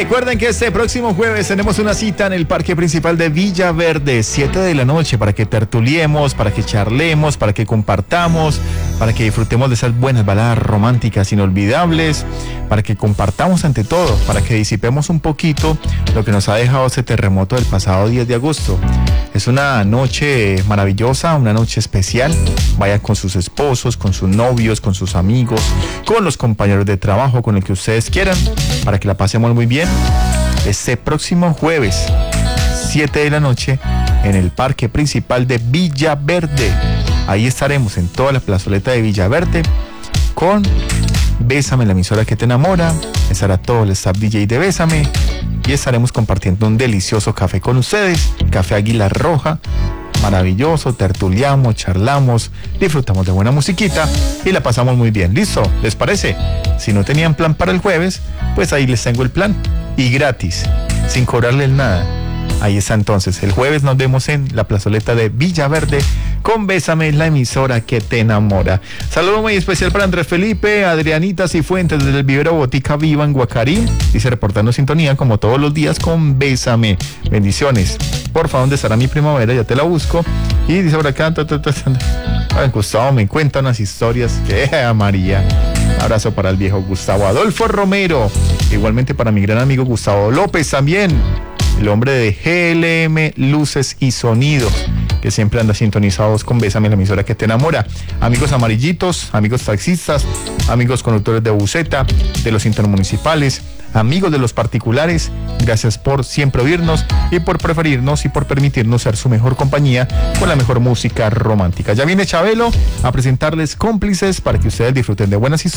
Recuerden que este próximo jueves tenemos una cita en el Parque Principal de Villaverde, 7 de la noche, para que tertuliemos, para que charlemos, para que compartamos, para que disfrutemos de esas buenas baladas románticas inolvidables, para que compartamos ante todo, para que disipemos un poquito lo que nos ha dejado ese terremoto del pasado 10 de agosto. Es una noche maravillosa, una noche especial. Vayan con sus esposos, con sus novios, con sus amigos, con los compañeros de trabajo, con el que ustedes quieran, para que la pasemos muy bien. Este próximo jueves, 7 de la noche, en el Parque Principal de Villaverde. Ahí estaremos en toda la plazoleta de Villaverde con Bésame, la emisora que te enamora. Estará todo el staff DJ de Bésame y estaremos compartiendo un delicioso café con ustedes, café Águila Roja, maravilloso, tertuliamos, charlamos, disfrutamos de buena musiquita y la pasamos muy bien. ¿Listo? ¿Les parece? Si no tenían plan para el jueves, pues ahí les tengo el plan y gratis, sin cobrarles nada. Ahí está entonces, el jueves nos vemos en la plazoleta de Villaverde con Bésame, la emisora que te enamora. Saludo muy especial para Andrés Felipe, Adrianita Cifuentes desde el vivero Botica Viva en Guacarí, dice reportando sintonía como todos los días con Bésame. Bendiciones. Porfa, ¿dónde estará mi primavera? Ya te la busco. Y dice por acá, Gustavo me cuenta unas historias que María. Abrazo para el viejo Gustavo Adolfo Romero, igualmente para mi gran amigo Gustavo López también, el hombre de GLM Luces y Sonidos, que siempre anda sintonizados con Bésame, la emisora que te enamora. Amigos amarillitos, amigos taxistas, amigos conductores de buseta, de los intermunicipales, amigos de los particulares, gracias por siempre oírnos y por preferirnos y por permitirnos ser su mejor compañía con la mejor música romántica. Ya viene Chabelo a presentarles Cómplices para que ustedes disfruten de buenas historias.